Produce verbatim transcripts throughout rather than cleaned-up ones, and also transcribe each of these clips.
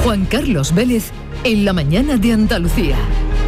Juan Carlos Vélez, en la mañana de Andalucía.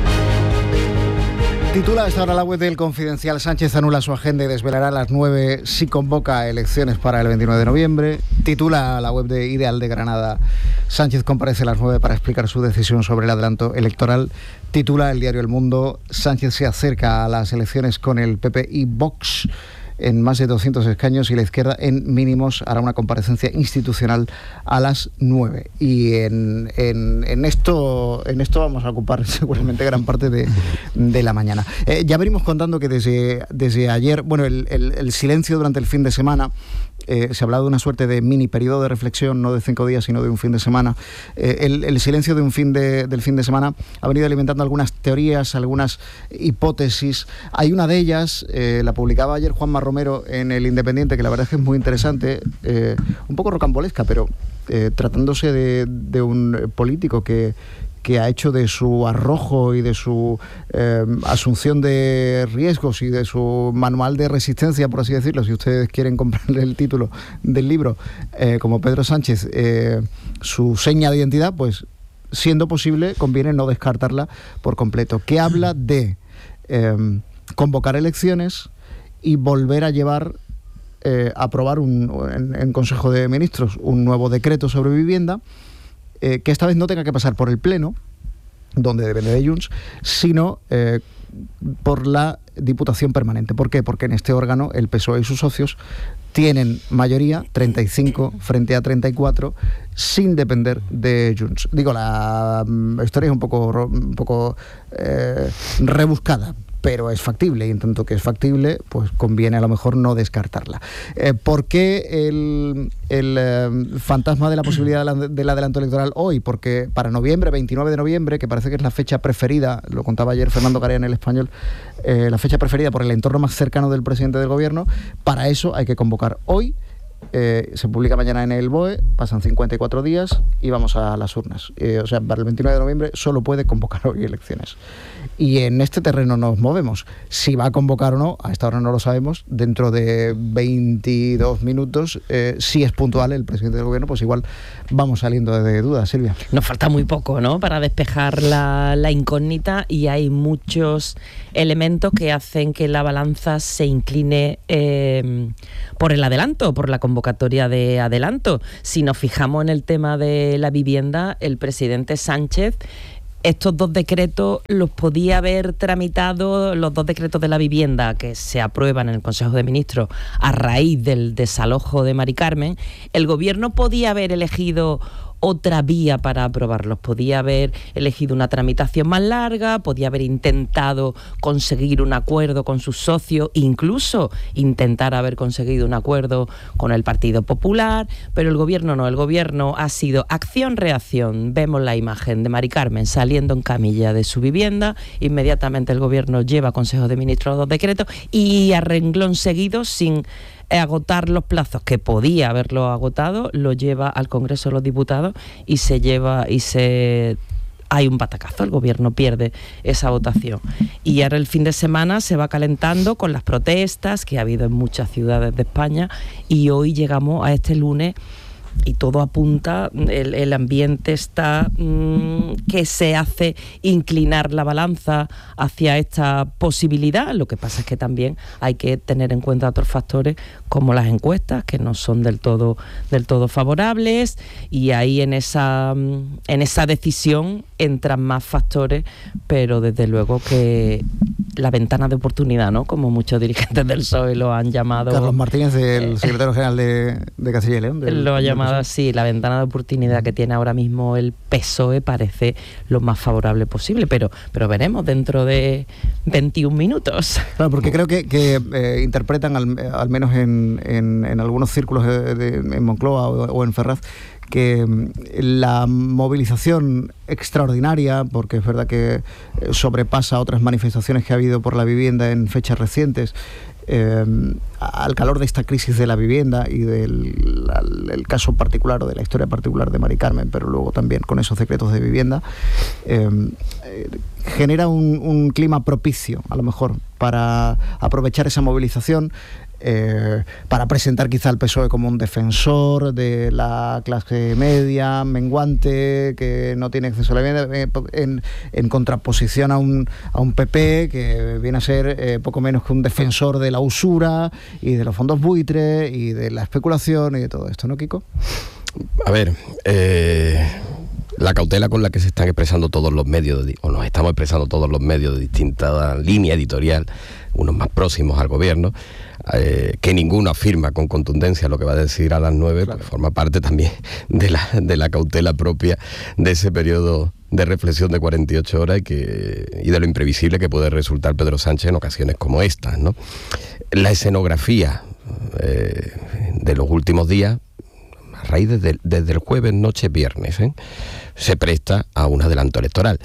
Titula hasta ahora la web del Confidencial: Sánchez anula su agenda y desvelará a las nueve si convoca elecciones para el veintinueve de noviembre. Titula la web de Ideal de Granada: Sánchez comparece a las nueve para explicar su decisión sobre el adelanto electoral. Titula el diario El Mundo: Sánchez se acerca a las elecciones con el P P y Vox en más de doscientos escaños y la izquierda en mínimos. Hará una comparecencia institucional a las nueve. Y en, en, en, esto, en esto vamos a ocupar seguramente gran parte de, de la mañana. Eh, ya venimos contando que desde, desde ayer, bueno, el, el, el silencio durante el fin de semana, eh, se ha hablado de una suerte de mini periodo de reflexión, no de cinco días, sino de un fin de semana. Eh, el, el silencio de un fin de, del fin de semana ha venido alimentando algunas teorías, algunas hipótesis. Hay una de ellas, eh, la publicaba ayer Juanma Romero en El Independiente, que la verdad es que es muy interesante, eh, un poco rocambolesca, pero eh, tratándose de, de un político que, que ha hecho de su arrojo y de su eh, asunción de riesgos y de su manual de resistencia, por así decirlo, si ustedes quieren comprarle el título del libro, eh, como Pedro Sánchez, eh, su seña de identidad, pues siendo posible conviene no descartarla por completo, que habla de eh, convocar elecciones y volver a llevar, eh, a aprobar un, en, en Consejo de Ministros un nuevo decreto sobre vivienda, eh, que esta vez no tenga que pasar por el Pleno, donde depende de Junts, sino eh, por la Diputación Permanente. ¿Por qué? Porque en este órgano el P S O E y sus socios tienen mayoría, treinta y cinco frente a treinta y cuatro, sin depender de Junts. Digo, la um, historia es un poco, un poco eh, rebuscada, pero es factible, y en tanto que es factible, pues conviene a lo mejor no descartarla. Eh, ¿Por qué el, el eh, fantasma de la posibilidad del adelanto electoral hoy? Porque para noviembre, veintinueve de noviembre, que parece que es la fecha preferida, lo contaba ayer Fernando Garea en El Español, eh, la fecha preferida por el entorno más cercano del presidente del gobierno, para eso hay que convocar hoy. Eh, se publica mañana en el B O E, pasan cincuenta y cuatro días y vamos a las urnas. Eh, o sea, para el veintinueve de noviembre solo puede convocar hoy elecciones. Y en este terreno nos movemos. Si va a convocar o no, a esta hora no lo sabemos. Dentro de veintidós minutos, eh, si es puntual el presidente del gobierno, pues igual vamos saliendo de dudas. Silvia. Nos falta muy poco, ¿no?, para despejar la, la incógnita, y hay muchos elementos que hacen que la balanza se incline eh, por el adelanto, por la convocatoria de adelanto. Si nos fijamos en el tema de la vivienda, el presidente Sánchez estos dos decretos los podía haber tramitado, los dos decretos de la vivienda que se aprueban en el Consejo de Ministros a raíz del desalojo de Mari Carmen. El gobierno podía haber elegido otra vía para aprobarlos, podía haber elegido una tramitación más larga, podía haber intentado conseguir un acuerdo con sus socios, incluso intentar haber conseguido un acuerdo con el Partido Popular, pero el gobierno no, el gobierno ha sido acción-reacción. Vemos la imagen de Mari Carmen saliendo en camilla de su vivienda, inmediatamente el gobierno lleva a Consejo de Ministros los dos decretos y a renglón seguido, sin agotar los plazos que podía haberlo agotado, lo lleva al Congreso de los Diputados y se lleva y se hay un batacazo, el gobierno pierde esa votación. Y ahora el fin de semana se va calentando con las protestas que ha habido en muchas ciudades de España, y hoy llegamos a este lunes y todo apunta, el, el ambiente está mmm, que se hace inclinar la balanza hacia esta posibilidad. Lo que pasa es que también hay que tener en cuenta otros factores como las encuestas, que no son del todo del todo favorables, y ahí en esa en esa decisión entran más factores, pero desde luego que la ventana de oportunidad, ¿no?, como muchos dirigentes del P S O E lo han llamado. Carlos Martínez, el secretario general de, de Castilla y León. Del, lo ha llamado así, la ventana de oportunidad que tiene ahora mismo el P S O E parece lo más favorable posible, pero, pero veremos dentro de veintiún minutos. Claro, porque creo que, que eh, interpretan, al, al menos en, en, en algunos círculos de, de, en Moncloa o, o en Ferraz, que la movilización extraordinaria, porque es verdad que sobrepasa otras manifestaciones que ha habido por la vivienda en fechas recientes, eh, al calor de esta crisis de la vivienda y del al, el caso particular o de la historia particular de Mari Carmen, pero luego también con esos decretos de vivienda, eh, eh, genera un, un clima propicio, a lo mejor, para aprovechar esa movilización, eh, para presentar quizá al P S O E como un defensor de la clase media, menguante, que no tiene acceso a la vivienda, en, en contraposición a un, a un P P que viene a ser eh, poco menos que un defensor de la usura y de los fondos buitres y de la especulación y de todo esto, ¿no, Kiko? A ver, eh, la cautela con la que se están expresando todos los medios, de, o nos estamos expresando todos los medios de distinta línea editorial, unos más próximos al gobierno, eh, que ninguno afirma con contundencia lo que va a decir a las nueve, claro. Pues forma parte también de la, de la cautela propia de ese periodo de reflexión de cuarenta y ocho horas y, que, y de lo imprevisible que puede resultar Pedro Sánchez en ocasiones como estas, ¿no? La escenografía eh, de los últimos días, a raíz desde, desde el jueves, noche, viernes, ¿eh? se presta a un adelanto electoral.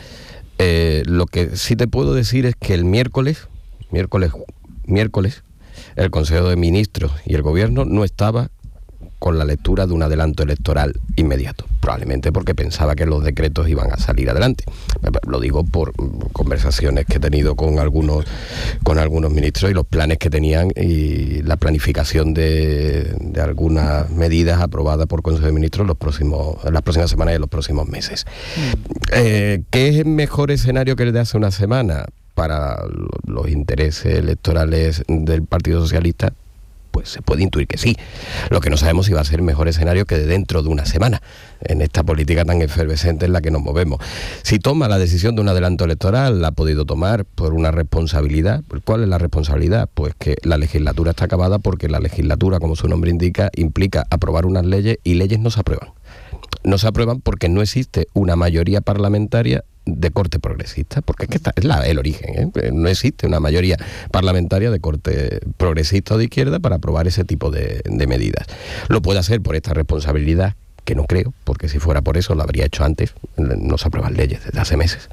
Eh, lo que sí te puedo decir es que el miércoles, miércoles, miércoles, el Consejo de Ministros y el Gobierno no estaba con la lectura de un adelanto electoral inmediato, probablemente porque pensaba que los decretos iban a salir adelante. Lo digo por conversaciones que he tenido con algunos con algunos ministros y los planes que tenían y la planificación de, de algunas medidas aprobadas por Consejo de Ministros los próximos, en las próximas semanas y en los próximos meses. Mm. Eh, ¿Qué es el mejor escenario que el de hace una semana para los intereses electorales del Partido Socialista? Pues se puede intuir que sí. Lo que no sabemos si va a ser mejor escenario que de dentro de una semana, en esta política tan efervescente en la que nos movemos. Si toma la decisión de un adelanto electoral, la ha podido tomar por una responsabilidad. ¿Cuál es la responsabilidad? Pues que la legislatura está acabada, porque la legislatura, como su nombre indica, implica aprobar unas leyes, y leyes no se aprueban. No se aprueban porque no existe una mayoría parlamentaria de corte progresista, porque es que esta es la, el origen, ¿eh? No existe una mayoría parlamentaria de corte progresista o de izquierda para aprobar ese tipo de, de medidas. Lo puede hacer por esta responsabilidad, que no creo, porque si fuera por eso lo habría hecho antes. No se aprueban leyes desde hace meses.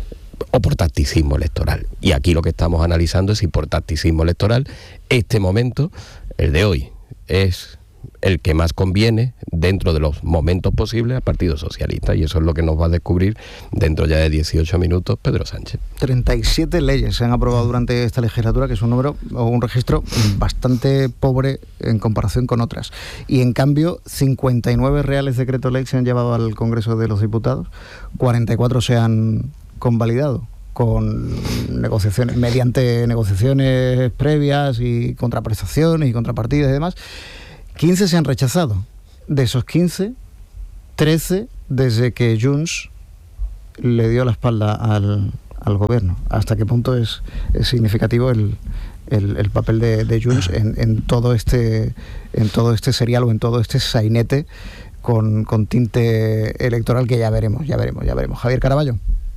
O por tacticismo electoral. Y aquí lo que estamos analizando es si por tacticismo electoral este momento, el de hoy, es el que más conviene dentro de los momentos posibles al Partido Socialista, y eso es lo que nos va a descubrir dentro ya de dieciocho minutos Pedro Sánchez. treinta y siete leyes se han aprobado durante esta legislatura, que es un número o un registro bastante pobre en comparación con otras, y en cambio cincuenta y nueve reales decretos ley se han llevado al Congreso de los Diputados, cuarenta y cuatro se han convalidado con negociaciones, mediante negociaciones previas y contraprestaciones y contrapartidas y demás. quince se han rechazado. De esos quince, trece desde que Junts le dio la espalda al, al gobierno. ¿Hasta qué punto es, es significativo el, el, el papel de, de Junts en, en todo este en todo este serial o en todo este sainete con, con tinte electoral que ya veremos, ya veremos, ya veremos? Javier Caraballo.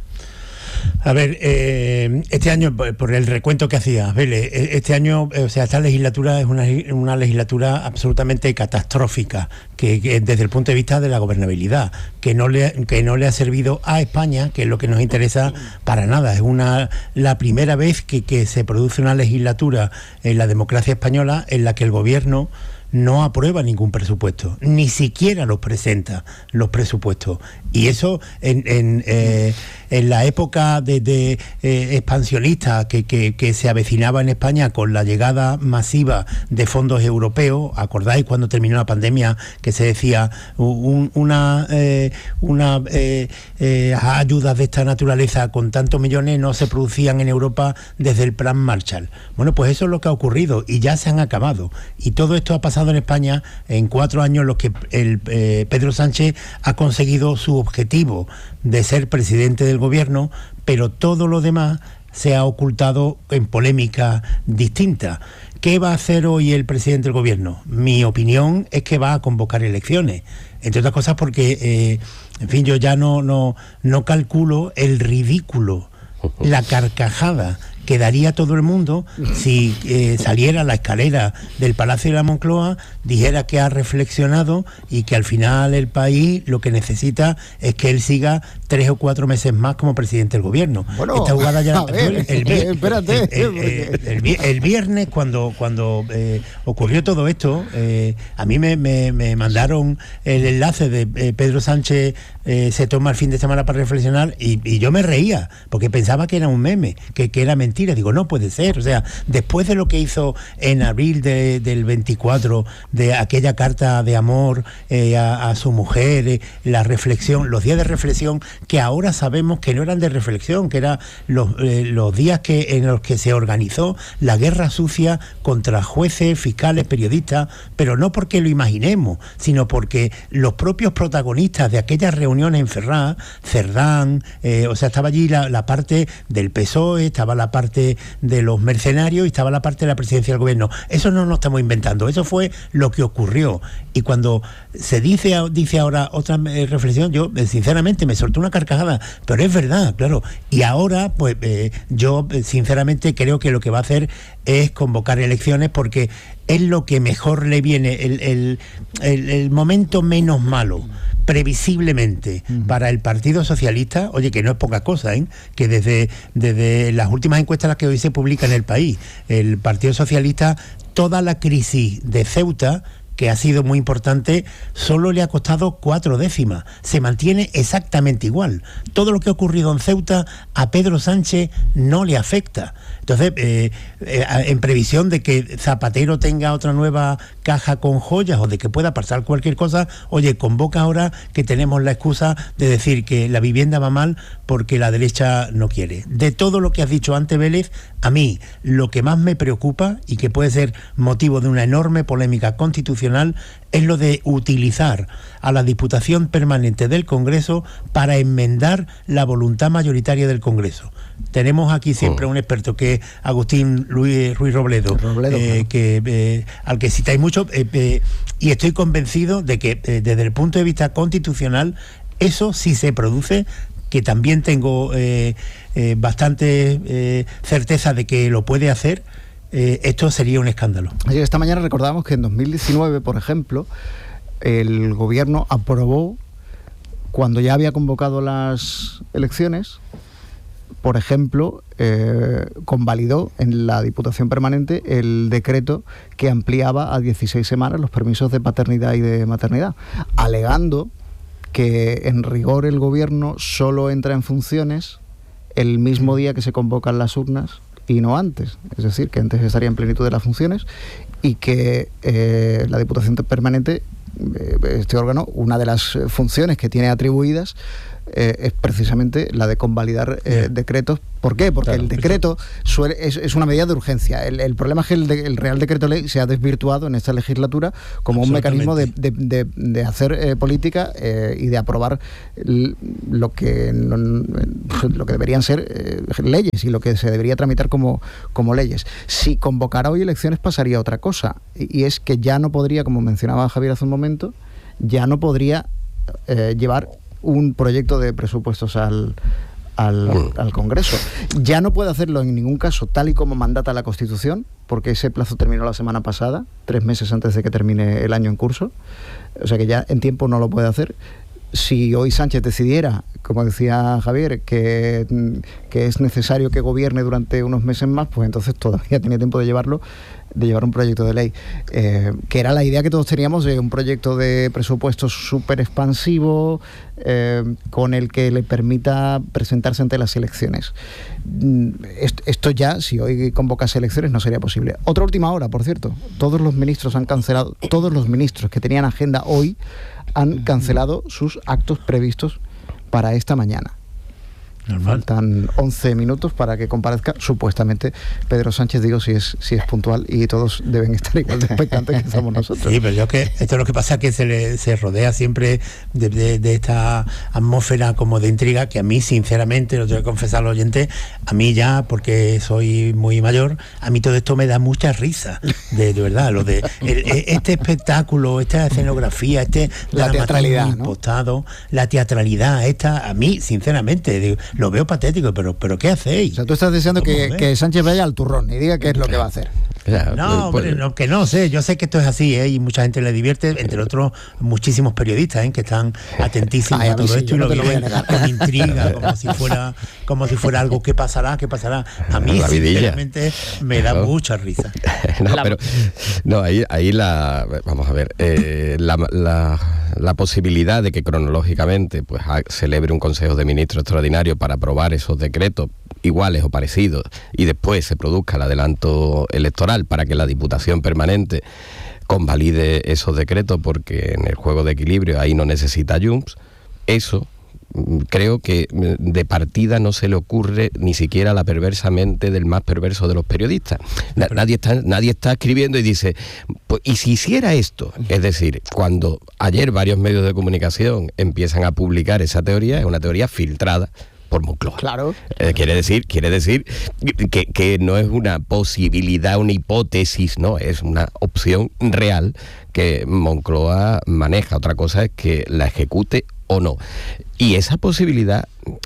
A ver, eh, este año, por el recuento que hacía Vélez, este año, o sea, esta legislatura es una, una legislatura absolutamente catastrófica, que, que desde el punto de vista de la gobernabilidad, que no le que no le ha servido a España, que es lo que nos interesa, para nada. Es una la primera vez que, que se produce una legislatura en la democracia española en la que el gobierno no aprueba ningún presupuesto, ni siquiera los presenta los presupuestos. Y eso en, en, eh, en la época de, de eh, expansionista que, que, que se avecinaba en España con la llegada masiva de fondos europeos. ¿Acordáis cuando terminó la pandemia que se decía un, una, eh, una eh, eh, ayudas de esta naturaleza con tantos millones no se producían en Europa desde el Plan Marshall? Bueno, pues eso es lo que ha ocurrido y ya se han acabado. Y todo esto ha pasado en España en cuatro años, los que el, eh, Pedro Sánchez ha conseguido su objetivo de ser presidente del gobierno, pero todo lo demás se ha ocultado en polémica distinta. ¿Qué va a hacer hoy el presidente del gobierno? Mi opinión es que va a convocar elecciones, entre otras cosas porque, eh, en fin, yo ya no, no, no calculo el ridículo, la carcajada quedaría todo el mundo si eh, saliera a la escalera del Palacio de la Moncloa, dijera que ha reflexionado y que al final el país lo que necesita es que él siga tres o cuatro meses más como presidente del gobierno. Bueno, esta jugada ya ver, el, el, espérate, el, el, el, el viernes cuando cuando eh, ocurrió todo esto, eh, a mí me, me, me mandaron el enlace de eh, Pedro Sánchez eh, se toma el fin de semana para reflexionar y, y yo me reía porque pensaba que era un meme, que, que era mentira. Digo, no puede ser, o sea, después de lo que hizo en abril de, del veinticuatro, de aquella carta de amor eh, a, a su mujer, eh, la reflexión, los días de reflexión que ahora sabemos que no eran de reflexión, que eran los, eh, los días que en los que se organizó la guerra sucia contra jueces, fiscales, periodistas, pero no porque lo imaginemos, sino porque los propios protagonistas de aquellas reuniones en Ferraz, Cerdán, eh, o sea, estaba allí la, la parte del P S O E, estaba la parte de los mercenarios y estaba la parte de la presidencia del gobierno. Eso no lo estamos inventando, eso fue lo que ocurrió. Y cuando se dice, dice ahora otra eh, reflexión, yo eh, sinceramente me soltó una carcajada, pero es verdad, claro. Y ahora, pues eh, yo eh, sinceramente creo que lo que va a hacer es convocar elecciones porque es lo que mejor le viene, el, el, el, el momento menos malo, previsiblemente, uh-huh. para el Partido Socialista. Oye, que no es poca cosa, ¿eh? Que desde, desde las últimas encuestas las que hoy se publican en el país, el Partido Socialista, toda la crisis de Ceuta, que ha sido muy importante, solo le ha costado cuatro décimas. Se mantiene exactamente igual. Todo lo que ha ocurrido en Ceuta a Pedro Sánchez no le afecta. Entonces, eh, eh, en previsión de que Zapatero tenga otra nueva caja con joyas o de que pueda pasar cualquier cosa, oye, convoca ahora que tenemos la excusa de decir que la vivienda va mal porque la derecha no quiere. De todo lo que has dicho antes, Vélez, a mí lo que más me preocupa y que puede ser motivo de una enorme polémica constitucional es lo de utilizar a la Diputación Permanente del Congreso para enmendar la voluntad mayoritaria del Congreso. Tenemos aquí siempre un experto que es Agustín Luis, Ruiz Robledo, Robledo, eh, claro. que, eh, al que citáis mucho, eh, eh, y estoy convencido de que eh, desde el punto de vista constitucional eso sí se produce, que también tengo eh, eh, bastante eh, certeza de que lo puede hacer. Eh, esto sería un escándalo. Esta mañana recordamos que en dos mil diecinueve, por ejemplo, el gobierno aprobó, cuando ya había convocado las elecciones, por ejemplo, eh, convalidó en la Diputación Permanente el decreto que ampliaba a dieciséis semanas los permisos de paternidad y de maternidad, alegando que en rigor el gobierno solo entra en funciones el mismo día que se convocan las urnas y no antes, es decir, que antes estaría en plenitud de las funciones y que eh, la Diputación Permanente, eh, este órgano, una de las funciones que tiene atribuidas eh, es precisamente la de convalidar eh, decretos. ¿Por qué? Porque claro, el decreto suele, es, es una medida de urgencia. El, el problema es que el, de, el Real Decreto Ley se ha desvirtuado en esta legislatura como un mecanismo de, de, de, de hacer eh, política eh, y de aprobar l, lo que no, lo que deberían ser eh, leyes y lo que se debería tramitar como, como leyes. Si convocara hoy elecciones pasaría otra cosa, y, y es que ya no podría, como mencionaba Javier hace un momento, ya no podría eh, llevar un proyecto de presupuestos al Al, al Congreso. Ya no puede hacerlo en ningún caso tal y como mandata la Constitución, porque ese plazo terminó la semana pasada, tres meses antes de que termine el año en curso, o sea que ya en tiempo no lo puede hacer. Si hoy Sánchez decidiera, como decía Javier, que, que es necesario que gobierne durante unos meses más, pues entonces todavía tiene tiempo de llevarlo, de llevar un proyecto de ley, eh, que era la idea que todos teníamos de un proyecto de presupuestos súper expansivo, eh, con el que le permita presentarse ante las elecciones. Esto ya, si hoy convocase elecciones, no sería posible. Otra última hora, por cierto, todos los ministros han cancelado, todos los ministros que tenían agenda hoy han cancelado sus actos previstos para esta mañana. Normal. Faltan once minutos para que comparezca supuestamente Pedro Sánchez, digo, si es si es puntual, y todos deben estar igual de expectantes que estamos nosotros. Sí, pero yo que esto es lo que pasa, que se le, se rodea siempre de, de, de esta atmósfera como de intriga, que a mí sinceramente, lo tengo que confesar al oyente, a mí ya, porque soy muy mayor, a mí todo esto me da mucha risa, de, de verdad, lo de el, este espectáculo, esta escenografía, este la teatralidad, ¿no? impostado, la teatralidad esta, a mí sinceramente, digo, lo veo patético, pero, pero ¿qué hacéis? O sea, tú estás diciendo que, que Sánchez vaya al turrón y diga qué es lo que va a hacer. Ya, No, pues, hombre, no, que no sé, yo sé que esto es así, ¿eh? Y mucha gente le divierte, entre otros muchísimos periodistas, ¿eh? Que están atentísimos Ay, a a todo mí sí, esto yo y no lo te lo voy a viven negar. con intriga, como si fuera como si fuera algo que pasará, que pasará. A mí La vidilla. sinceramente me da Claro. mucha risa. no, La- pero no, ahí, ahí la vamos a ver, eh, la, la, la posibilidad de que cronológicamente pues ha- celebre un Consejo de Ministros extraordinario para aprobar esos decretos iguales o parecidos y después se produzca el adelanto electoral para que la Diputación Permanente convalide esos decretos, porque en el juego de equilibrio ahí no necesita Junts, eso mm, creo que mm, de partida no se le ocurre ni siquiera a la perversa mente del más perverso de los periodistas. Na- nadie está, nadie está escribiendo y dice, pues, ¿y si hiciera esto? Es decir, cuando ayer varios medios de comunicación empiezan a publicar esa teoría, es una teoría filtrada por Moncloa. Claro. Eh, quiere decir, quiere decir que, que no es una posibilidad, una hipótesis, no, es una opción real que Moncloa maneja. Otra cosa es que la ejecute o no. Y esa posibilidad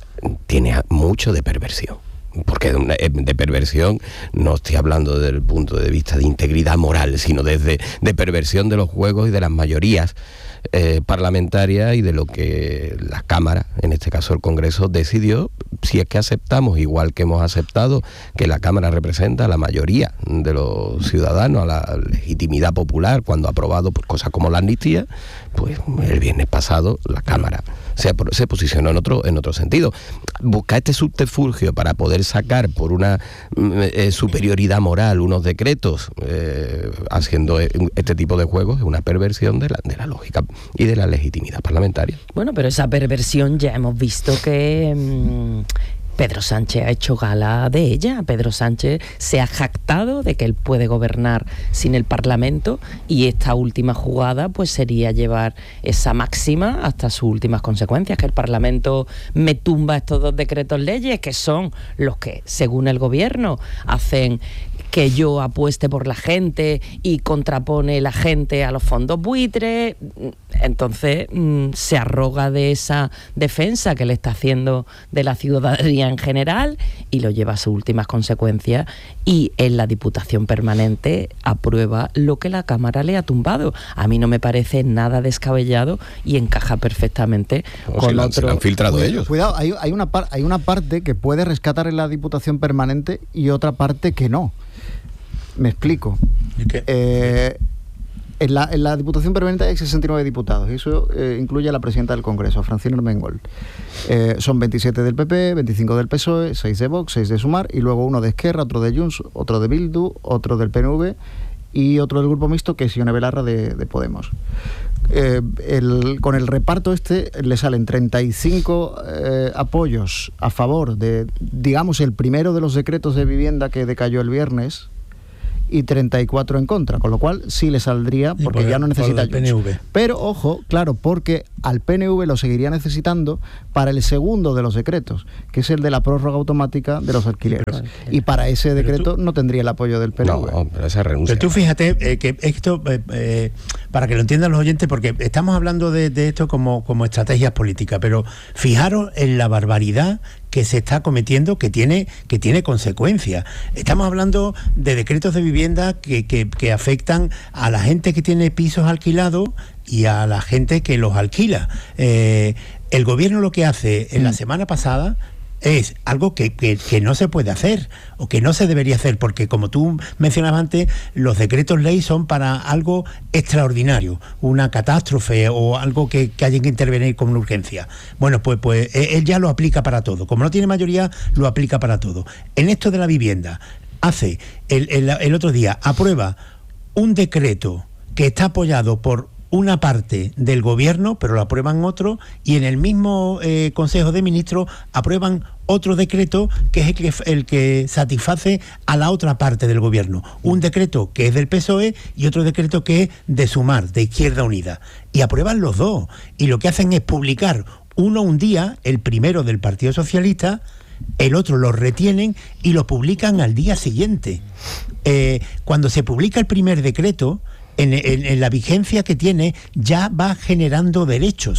tiene mucho de perversión. Porque de, una, de perversión no estoy hablando desde el punto de vista de integridad moral, sino desde de perversión de los juegos y de las mayorías eh, parlamentarias y de lo que la Cámara, en este caso el Congreso, decidió, si es que aceptamos, igual que hemos aceptado que la Cámara representa a la mayoría de los ciudadanos, a la legitimidad popular, cuando ha aprobado pues, cosas como la amnistía, pues el viernes pasado la Cámara se, se posicionó en otro, en otro sentido. Buscar este subterfugio para poder sacar por una eh, superioridad moral unos decretos eh, haciendo este tipo de juegos es una perversión de la, de la lógica y de la legitimidad parlamentaria. Bueno, pero esa perversión ya hemos visto que mmm, Pedro Sánchez ha hecho gala de ella. Pedro Sánchez se ha jactado de que él puede gobernar sin el Parlamento, y esta última jugada pues sería llevar esa máxima hasta sus últimas consecuencias, que el Parlamento me tumba estos dos decretos leyes que son los que, según el gobierno, hacen que yo apueste por la gente y contrapone la gente a los fondos buitres. Entonces mmm, se arroga de esa defensa que le está haciendo de la ciudadanía en general y lo lleva a sus últimas consecuencias, y en la Diputación Permanente aprueba lo que la Cámara le ha tumbado. A mí no me parece nada descabellado y encaja perfectamente O con si la, otro... se la han filtrado Cuidado, ellos. Cuidado, hay, hay, una par, hay una parte que puede rescatar en la Diputación Permanente y otra parte que no. Me explico. ¿Y qué? Eh, en, la, en la Diputación Permanente hay sesenta y nueve diputados, y eso eh, incluye a la presidenta del Congreso, a Francina Armengol. Eh, son veintisiete del P P, veinticinco del P S O E, seis de Vox, seis de Sumar, y luego uno de Esquerra, otro de Junts, otro de Bildu, otro del P N V y otro del Grupo Mixto, que es Ione Belarra de, de Podemos. Eh, el, con el reparto este le salen treinta y cinco eh, apoyos a favor de, digamos, el primero de los decretos de vivienda que decayó el viernes, y treinta y cuatro en contra, con lo cual sí le saldría, porque por- ya no por necesita el P N V. Junts. Pero ojo, claro, porque al P N V lo seguiría necesitando para el segundo de los decretos, que es el de la prórroga automática de los alquileres. Pero- Y para ese Pero decreto tú- no tendría el apoyo del P N V. No, pero esa renuncia. Pero tú fíjate eh, que esto, eh, eh, para que lo entiendan los oyentes, porque estamos hablando de, de esto como, como estrategias políticas, pero fijaros en la barbaridad que se está cometiendo, que tiene, que tiene consecuencias. Estamos hablando de decretos de vivienda que, que, que afectan a la gente que tiene pisos alquilados y a la gente que los alquila. Eh, el gobierno lo que hace en la semana pasada es algo que, que, que no se puede hacer o que no se debería hacer, porque como tú mencionabas antes, los decretos ley son para algo extraordinario, una catástrofe o algo que, que haya que intervenir con urgencia. Bueno, pues, pues él ya lo aplica para todo. Como no tiene mayoría, lo aplica para todo. En esto de la vivienda, hace el, el, el otro día, aprueba un decreto que está apoyado por una parte del gobierno, pero lo aprueban otro, y en el mismo eh, Consejo de Ministros aprueban otro decreto que es el que, el que satisface a la otra parte del gobierno. Un decreto que es del P S O E y otro decreto que es de Sumar, de Izquierda Unida. Y aprueban los dos. Y lo que hacen es publicar uno un día, el primero del Partido Socialista, el otro lo retienen y lo publican al día siguiente. Eh, cuando se publica el primer decreto, En, en, en la vigencia que tiene, ya va generando derechos.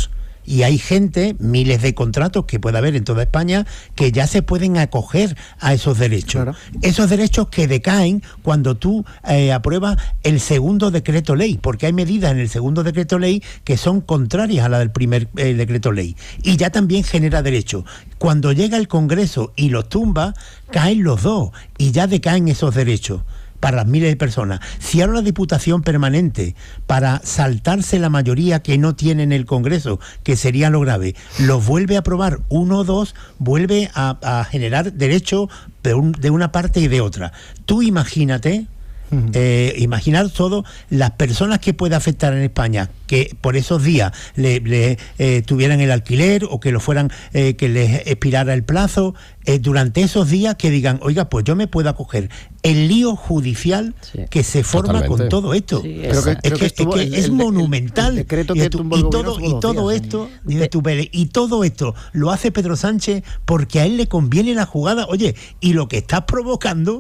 Y hay gente, miles de contratos que puede haber en toda España, que ya se pueden acoger a esos derechos. Claro. Esos derechos que decaen cuando tú eh, apruebas el segundo decreto ley, porque hay medidas en el segundo decreto ley que son contrarias a la del primer eh, decreto ley. Y ya también genera derechos. Cuando llega el Congreso y los tumba, caen los dos y ya decaen esos derechos para las miles de personas. Si ahora la Diputación Permanente, para saltarse la mayoría que no tiene en el Congreso, que sería lo grave, los vuelve a aprobar uno o dos, vuelve a, a generar derechos de, un, de una parte y de otra. Tú imagínate... Uh-huh. Eh, imaginar todo las personas que puede afectar en España, que por esos días le, le eh, tuvieran el alquiler o que lo fueran, eh, que les expirara el plazo, eh, durante esos días que digan, oiga, pues yo me puedo acoger el lío judicial sí. que se forma Totalmente. Con todo esto. Sí, es, que, es, que, estuvo, es, que el, es monumental. El, el y, tu, y todo, y todo días, esto, de tu, y todo esto lo hace Pedro Sánchez porque a él le conviene la jugada. Oye, y lo que estás provocando.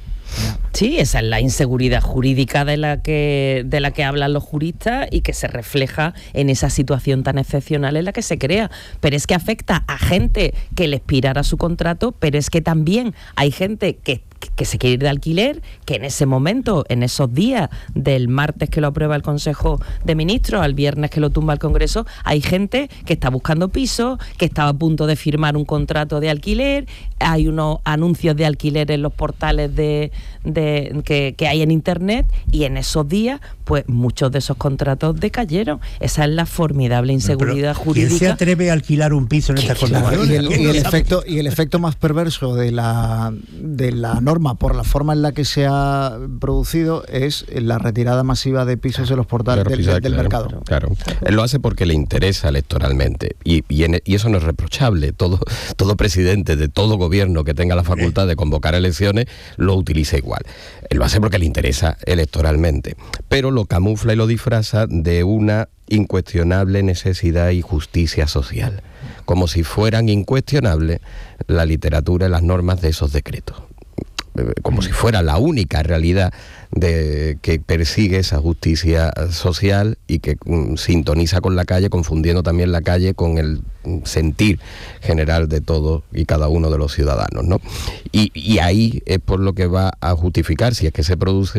Sí, esa es la inseguridad jurídica de la que de la que hablan los juristas y que se refleja en esa situación tan excepcional en la que se crea. Pero es que afecta a gente que le expirara su contrato, pero es que también hay gente que que se quiere ir de alquiler, que en ese momento, en esos días, del martes que lo aprueba el Consejo de Ministros al viernes que lo tumba el Congreso, hay gente que está buscando piso, que estaba a punto de firmar un contrato de alquiler, hay unos anuncios de alquiler en los portales de, de que, que hay en internet, y en esos días, pues muchos de esos contratos decayeron. Esa es la formidable inseguridad Pero, jurídica. ¿Quién se atreve a alquilar un piso en estas condiciones? Y el, y el efecto y el efecto más perverso de la de la norma, por la forma en la que se ha producido, es la retirada masiva de pisos de los portales claro, del, del, del claro, mercado. Claro, él lo hace porque le interesa electoralmente y, y, en, y eso no es reprochable. Todo, todo presidente de todo gobierno que tenga la facultad de convocar elecciones lo utiliza igual. Él lo hace porque le interesa electoralmente, pero lo camufla y lo disfraza de una incuestionable necesidad y justicia social, como si fueran incuestionables la literatura y las normas de esos decretos, como si fuera la única realidad de que persigue esa justicia social y que um, sintoniza con la calle, confundiendo también la calle con el sentir general de todos y cada uno de los ciudadanos, ¿no? Y, y ahí es por lo que va a justificar, si es que se produce,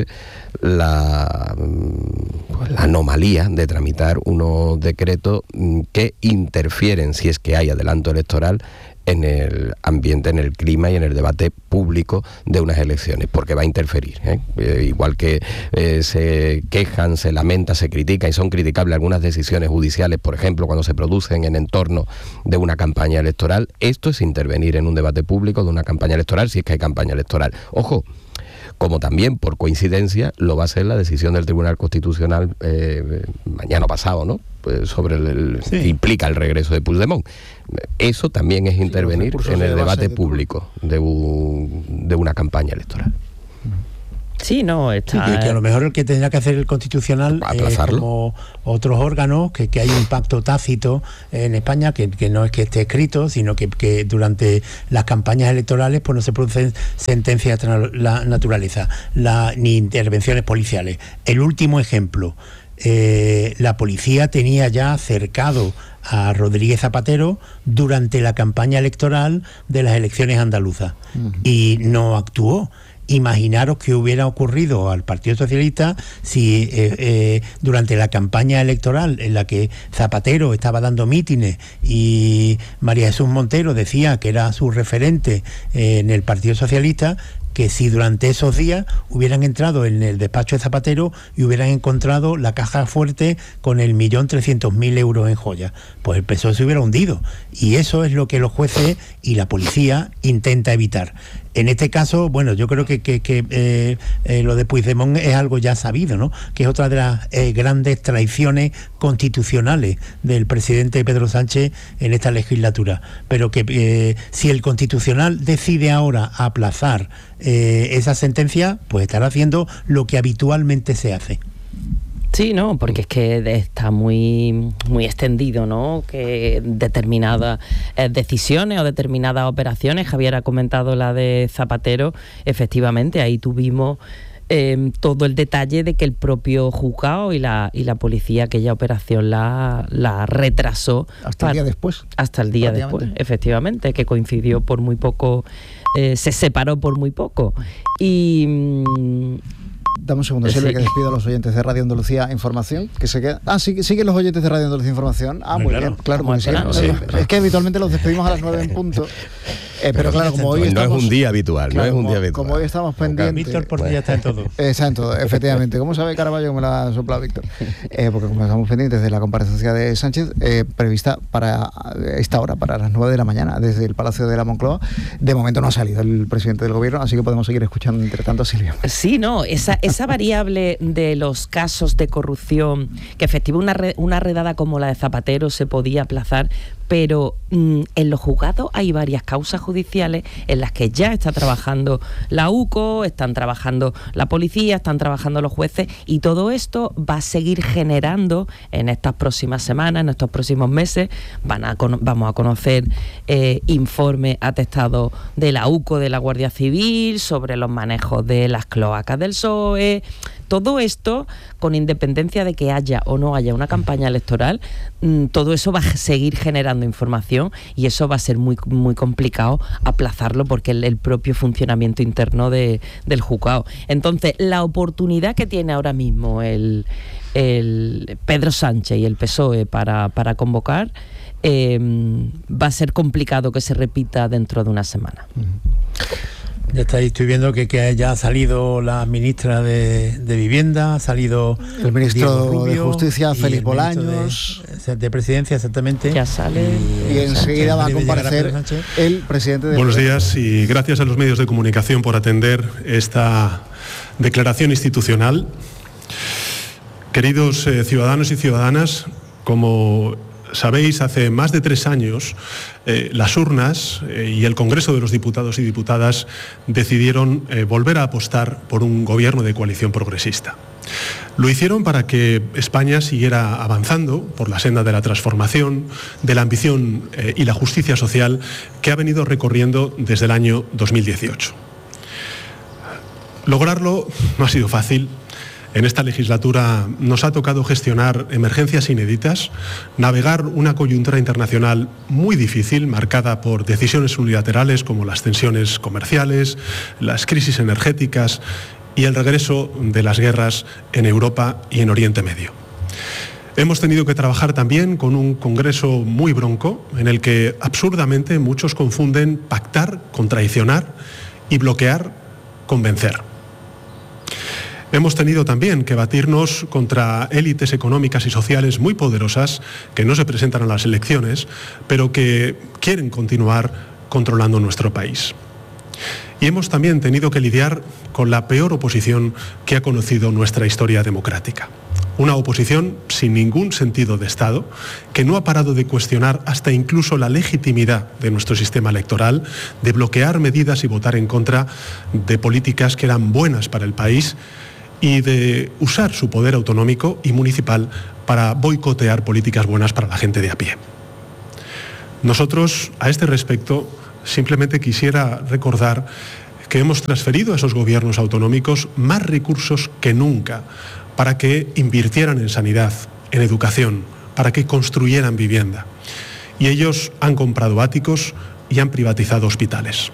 la, pues, la anomalía de tramitar unos decretos que interfieren, si es que hay adelanto electoral, en el ambiente, en el clima y en el debate público de unas elecciones, porque va a interferir, ¿eh? Eh, igual que eh, se quejan, se lamenta, se critica y son criticables algunas decisiones judiciales, por ejemplo, cuando se producen en entorno de una campaña electoral. Esto es intervenir en un debate público de una campaña electoral, si es que hay campaña electoral. Ojo, como también, por coincidencia, lo va a ser la decisión del Tribunal Constitucional eh, mañana pasado, ¿no? Pues sobre el, el sí. que implica el regreso de Puigdemont. Eso también es intervenir sí, en el de debate público de, un, de una campaña electoral. Sí, no, está... Sí, que, que a lo mejor el que tendrá que hacer el Constitucional eh, como otros órganos, que, que hay un pacto tácito en España, que, que no es que esté escrito, sino que, que durante las campañas electorales pues no se producen sentencias de la naturaleza, la, ni intervenciones policiales. El último ejemplo, eh, la policía tenía ya cercado a Rodríguez Zapatero durante la campaña electoral de las elecciones andaluzas uh-huh. y no actuó. Imaginaros qué hubiera ocurrido al Partido Socialista si eh, eh, durante la campaña electoral en la que Zapatero estaba dando mítines y María Jesús Montero decía que era su referente eh, en el Partido Socialista, que si durante esos días hubieran entrado en el despacho de Zapatero y hubieran encontrado la caja fuerte con el millón trescientos mil euros en joyas, pues el P S O E se hubiera hundido. Y eso es lo que los jueces y la policía intenta evitar. En este caso, bueno, yo creo que, que, que eh, eh, lo de Puigdemont es algo ya sabido, ¿no? Que es otra de las eh, grandes traiciones constitucionales del presidente Pedro Sánchez en esta legislatura. Pero que eh, si el Constitucional decide ahora aplazar eh, esa sentencia, pues estará haciendo lo que habitualmente se hace. Sí, no, porque es que está muy muy extendido, ¿no? Que determinadas eh, decisiones o determinadas operaciones, Javier ha comentado la de Zapatero, efectivamente, ahí tuvimos eh, todo el detalle de que el propio juzgado y la, y la policía aquella operación la, la retrasó. Hasta para, el día después. Hasta el día después, efectivamente, que coincidió por muy poco, eh, se separó por muy poco. Y... Mmm, Dame un segundo, Silvia, sí. que despido a los oyentes de Radio Andalucía Información, que se queda. Ah, sí, siguen los oyentes de Radio Andalucía Información. Ah, muy claro. bien, claro. Muy sí, sí. Es que habitualmente los despedimos a las nueve en punto. Eh, pero claro, como hoy pues estamos, no es un día habitual, claro, no es un como, día habitual. Como hoy estamos pendientes. Víctor porque bueno. ya está en todo. Está en todo, efectivamente. ¿Cómo sabe Caraballo que me la ha soplado Víctor? Eh, porque como estamos pendientes de la comparecencia de Sánchez, eh, prevista para esta hora, para las nueve de la mañana, desde el Palacio de la Moncloa. De momento no ha salido el presidente del gobierno, así que podemos seguir escuchando entre tanto a Silvia. Sí, no, esa, esa variable de los casos de corrupción, que efectivamente una, re, una redada como la de Zapatero se podía aplazar, pero mmm, en los juzgados hay varias causas judiciales en las que ya está trabajando la U C O, están trabajando la policía, están trabajando los jueces, y todo esto va a seguir generando en estas próximas semanas, en estos próximos meses. Van a vamos a conocer eh, informes atestados de la U C O, de la Guardia Civil, sobre los manejos de las cloacas del P S O E. Todo esto, con independencia de que haya o no haya una campaña electoral, mmm, todo eso va a seguir generando información, y eso va a ser muy muy complicado aplazarlo, porque el, el propio funcionamiento interno de, del juzgado. Entonces, la oportunidad que tiene ahora mismo el, el Pedro Sánchez y el P S O E para, para convocar, eh, va a ser complicado que se repita dentro de una semana. Ya está, estoy viendo que, que ya ha salido la ministra de, de Vivienda, ha salido el ministro Rubio, de Justicia, Félix Bolaños, de, de Presidencia, exactamente. Ya sale. Y, y enseguida va a comparecer el presidente de... Buenos días, y gracias a los medios de comunicación por atender esta declaración institucional. Queridos eh, ciudadanos y ciudadanas, como sabéis, hace más de tres años eh, las urnas eh, y el Congreso de los Diputados y Diputadas decidieron eh, volver a apostar por un gobierno de coalición progresista. Lo hicieron para que España siguiera avanzando por la senda de la transformación, de la ambición eh, y la justicia social que ha venido recorriendo desde el año dos mil dieciocho. Lograrlo no ha sido fácil. En esta legislatura nos ha tocado gestionar emergencias inéditas, navegar una coyuntura internacional muy difícil, marcada por decisiones unilaterales como las tensiones comerciales, las crisis energéticas y el regreso de las guerras en Europa y en Oriente Medio. Hemos tenido que trabajar también con un Congreso muy bronco, en el que absurdamente muchos confunden pactar con traicionar y bloquear con vencer. Hemos tenido también que batirnos contra élites económicas y sociales muy poderosas que no se presentan a las elecciones, pero que quieren continuar controlando nuestro país. Y hemos también tenido que lidiar con la peor oposición que ha conocido nuestra historia democrática. Una oposición sin ningún sentido de Estado, que no ha parado de cuestionar hasta incluso la legitimidad de nuestro sistema electoral, de bloquear medidas y votar en contra de políticas que eran buenas para el país, y de usar su poder autonómico y municipal para boicotear políticas buenas para la gente de a pie. Nosotros, a este respecto, simplemente quisiera recordar que hemos transferido a esos gobiernos autonómicos más recursos que nunca para que invirtieran en sanidad, en educación, para que construyeran vivienda. Y ellos han comprado áticos y han privatizado hospitales.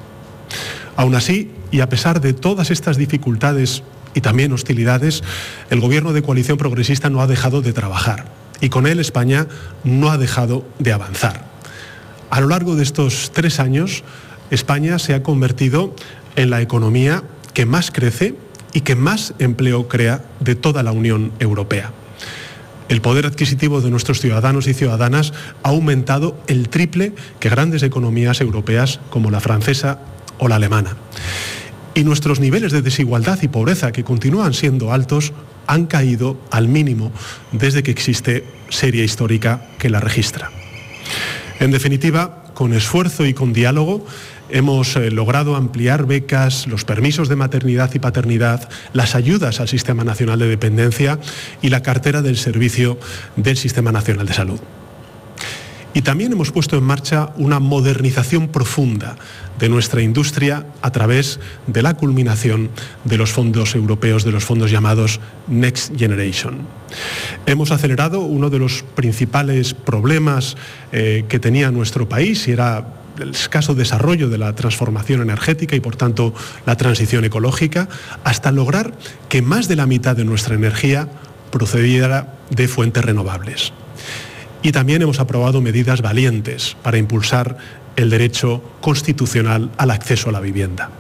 Aún así, y a pesar de todas estas dificultades y también hostilidades, el gobierno de coalición progresista no ha dejado de trabajar, y con él España no ha dejado de avanzar. A lo largo de estos tres años, España se ha convertido en la economía que más crece y que más empleo crea de toda la Unión Europea. El poder adquisitivo de nuestros ciudadanos y ciudadanas ha aumentado el triple que grandes economías europeas como la francesa o la alemana. Y nuestros niveles de desigualdad y pobreza, que continúan siendo altos, han caído al mínimo desde que existe serie histórica que la registra. En definitiva, con esfuerzo y con diálogo, hemos eh, logrado ampliar becas, los permisos de maternidad y paternidad, las ayudas al Sistema Nacional de Dependencia y la cartera del servicio del Sistema Nacional de Salud. Y también hemos puesto en marcha una modernización profunda de nuestra industria a través de la culminación de los fondos europeos, de los fondos llamados Next Generation. Hemos acelerado uno de los principales problemas eh, que tenía nuestro país, y era el escaso desarrollo de la transformación energética y, por tanto, la transición ecológica, hasta lograr que más de la mitad de nuestra energía procediera de fuentes renovables. Y también hemos aprobado medidas valientes para impulsar el derecho constitucional al acceso a la vivienda.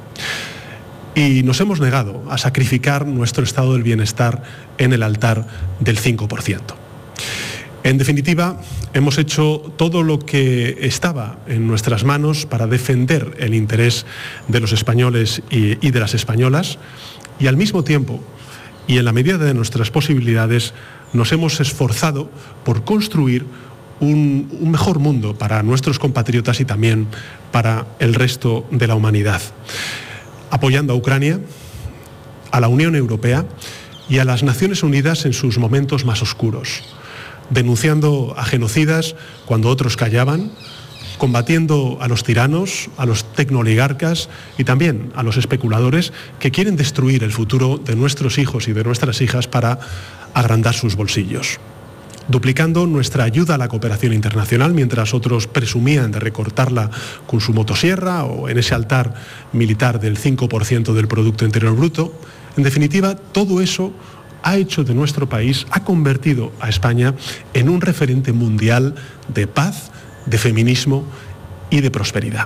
Y nos hemos negado a sacrificar nuestro estado del bienestar en el altar del cinco por ciento. En definitiva, hemos hecho todo lo que estaba en nuestras manos para defender el interés de los españoles y, y de las españolas, y al mismo tiempo, y en la medida de nuestras posibilidades, nos hemos esforzado por construir un, un mejor mundo para nuestros compatriotas y también para el resto de la humanidad, apoyando a Ucrania, a la Unión Europea y a las Naciones Unidas en sus momentos más oscuros, denunciando a genocidas cuando otros callaban, combatiendo a los tiranos, a los tecnooligarcas y también a los especuladores que quieren destruir el futuro de nuestros hijos y de nuestras hijas para agrandar sus bolsillos. Duplicando nuestra ayuda a la cooperación internacional mientras otros presumían de recortarla con su motosierra o en ese altar militar del cinco por ciento del Producto Interior Bruto. En definitiva, todo eso ha hecho de nuestro país, ha convertido a España en un referente mundial de paz, de feminismo y de prosperidad.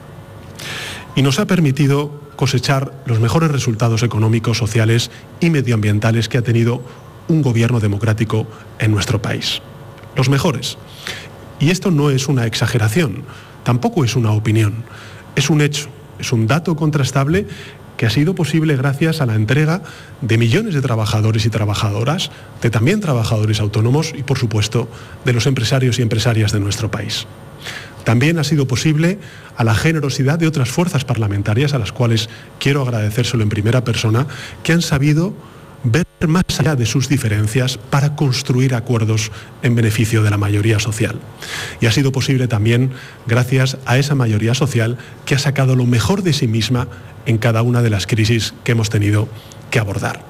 Y nos ha permitido cosechar los mejores resultados económicos, sociales y medioambientales que ha tenido un gobierno democrático en nuestro país. Los mejores. Y esto no es una exageración, tampoco es una opinión, es un hecho, es un dato contrastable que ha sido posible gracias a la entrega de millones de trabajadores y trabajadoras, de también trabajadores autónomos y, por supuesto, de los empresarios y empresarias de nuestro país. También ha sido posible a la generosidad de otras fuerzas parlamentarias, a las cuales quiero agradecérselo en primera persona, que han sabido ver más allá de sus diferencias para construir acuerdos en beneficio de la mayoría social. Y ha sido posible también gracias a esa mayoría social que ha sacado lo mejor de sí misma en cada una de las crisis que hemos tenido que abordar.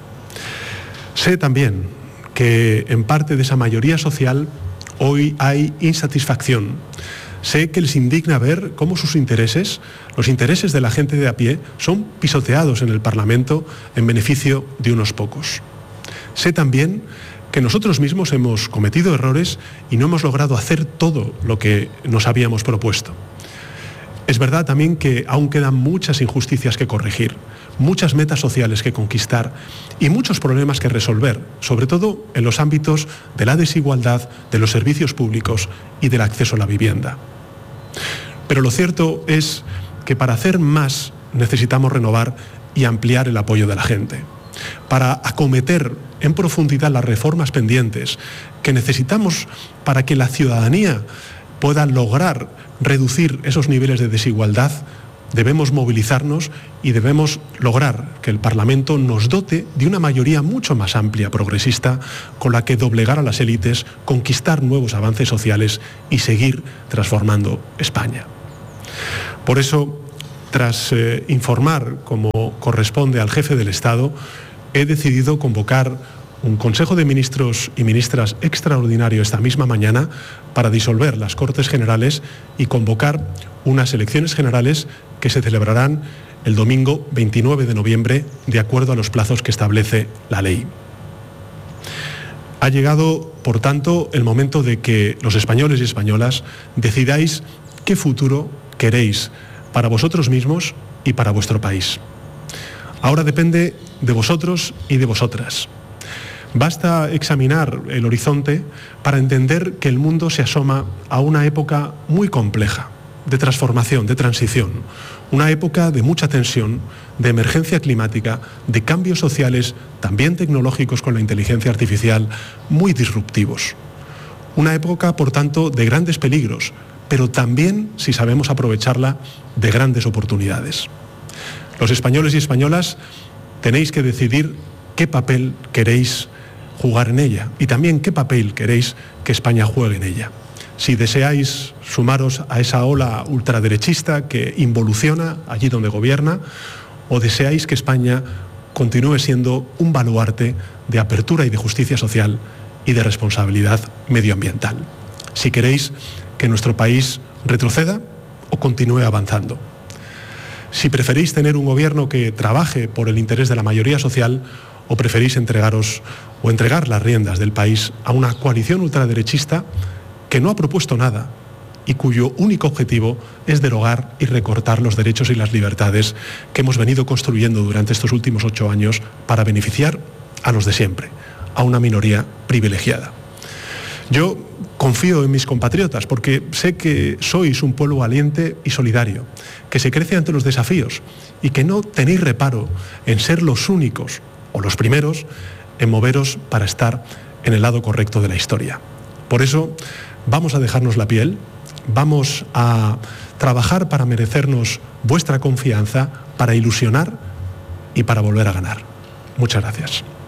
Sé también que en parte de esa mayoría social hoy hay insatisfacción. Sé que les indigna ver cómo sus intereses, los intereses de la gente de a pie, son pisoteados en el Parlamento en beneficio de unos pocos. Sé también que nosotros mismos hemos cometido errores y no hemos logrado hacer todo lo que nos habíamos propuesto. Es verdad también que aún quedan muchas injusticias que corregir, muchas metas sociales que conquistar y muchos problemas que resolver, sobre todo en los ámbitos de la desigualdad, de los servicios públicos y del acceso a la vivienda. Pero lo cierto es que para hacer más necesitamos renovar y ampliar el apoyo de la gente, para acometer en profundidad las reformas pendientes que necesitamos para que la ciudadanía pueda lograr reducir esos niveles de desigualdad. Debemos movilizarnos y debemos lograr que el Parlamento nos dote de una mayoría mucho más amplia, progresista, con la que doblegar a las élites, conquistar nuevos avances sociales y seguir transformando España. Por eso, tras eh, informar como corresponde al jefe del Estado, he decidido convocar un Consejo de Ministros y Ministras extraordinario esta misma mañana para disolver las Cortes Generales y convocar unas elecciones generales que se celebrarán el domingo veintinueve de noviembre, de acuerdo a los plazos que establece la ley. Ha llegado, por tanto, el momento de que los españoles y españolas decidáis qué futuro queréis para vosotros mismos y para vuestro país. Ahora depende de vosotros y de vosotras. Basta examinar el horizonte para entender que el mundo se asoma a una época muy compleja, de transformación, de transición, una época de mucha tensión, de emergencia climática, de cambios sociales, también tecnológicos con la inteligencia artificial, muy disruptivos. Una época, por tanto, de grandes peligros, pero también, si sabemos aprovecharla, de grandes oportunidades. Los españoles y españolas tenéis que decidir qué papel queréis jugar en ella y también qué papel queréis que España juegue en ella. si deseáis sumaros a esa ola ultraderechista que involuciona allí donde gobierna, o deseáis que España continúe siendo un baluarte de apertura y de justicia social y de responsabilidad medioambiental. Si queréis que nuestro país retroceda o continúe avanzando. Si preferís tener un gobierno que trabaje por el interés de la mayoría social, o preferís entregaros o entregar las riendas del país a una coalición ultraderechista que no ha propuesto nada y cuyo único objetivo es derogar y recortar los derechos y las libertades que hemos venido construyendo durante estos últimos ocho años para beneficiar a los de siempre, a una minoría privilegiada. Yo confío en mis compatriotas porque sé que sois un pueblo valiente y solidario, que se crece ante los desafíos y que no tenéis reparo en ser los únicos o los primeros en moveros para estar en el lado correcto de la historia. Por eso vamos a dejarnos la piel, vamos a trabajar para merecernos vuestra confianza, para ilusionar y para volver a ganar. Muchas gracias.